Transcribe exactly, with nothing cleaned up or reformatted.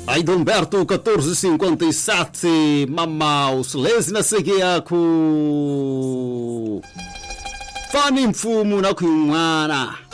Aidomberto quatorze cinquenta e sete, Mamaus, Lesna Segeaku. Fani mfumu na kuimwana.